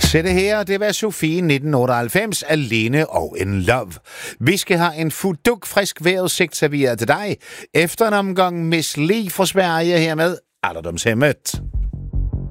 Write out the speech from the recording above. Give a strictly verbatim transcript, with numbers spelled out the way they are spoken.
Så det her, det var Sofie nitten otteoghalvfems, Alene og in Love. Vi skal have en fuduk frisk vejrudsigt serveret til dig, efter en omgang Miss Li fra Sverige her med Alderdomshemmet.